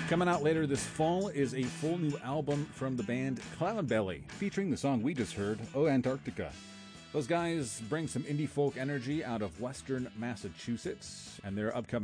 Coming out later this fall is a full new album from the band Cloudbelly, featuring the song we just heard, Oh Antarctica. Those guys bring some indie folk energy out of western Massachusetts, and their upcoming